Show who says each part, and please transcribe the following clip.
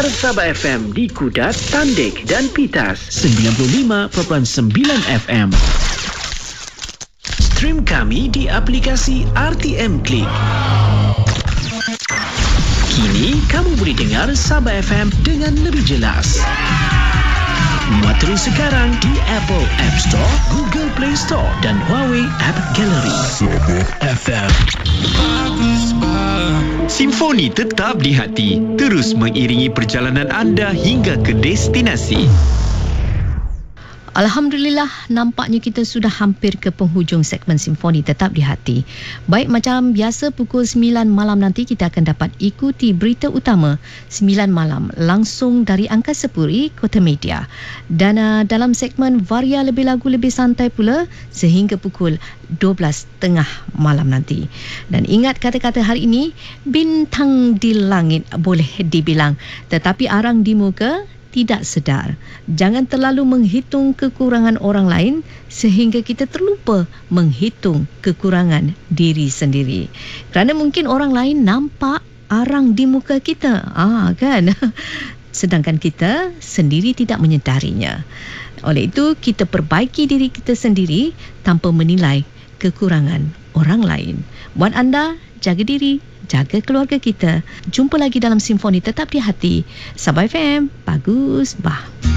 Speaker 1: Dengar Sabah FM di Kudat, Tandik dan Pitas 95.9 FM. Stream kami di aplikasi RTM Klik. Kini kamu boleh dengar Sabah FM dengan lebih jelas. Muat terus sekarang di Apple App Store, Google Play Store dan Huawei App Gallery. Sabah FM. Simfoni tetap di hati, terus mengiringi perjalanan anda hingga ke destinasi.
Speaker 2: Alhamdulillah, nampaknya kita sudah hampir ke penghujung segmen Simfoni Tetap di Hati. Baik, macam biasa pukul 9 malam nanti kita akan dapat ikuti berita utama 9 malam langsung dari Angkasa Puri, Kota Media. Dan dalam segmen Varia Lebih Lagu Lebih Santai pula sehingga pukul 12.30 malam nanti. Dan ingat kata-kata hari ini, bintang di langit boleh dibilang, tetapi arang di muka tidak sedar. Jangan terlalu menghitung kekurangan orang lain sehingga kita terlupa menghitung kekurangan diri sendiri. Kerana mungkin orang lain nampak arang di muka kita. Kan? Sedangkan kita sendiri tidak menyedarinya. Oleh itu, kita perbaiki diri kita sendiri tanpa menilai kekurangan orang lain. Buat anda, jaga diri, jaga keluarga kita. Jumpa lagi dalam Simfoni Tetap di Hati. Sabah FM, bagus, bah.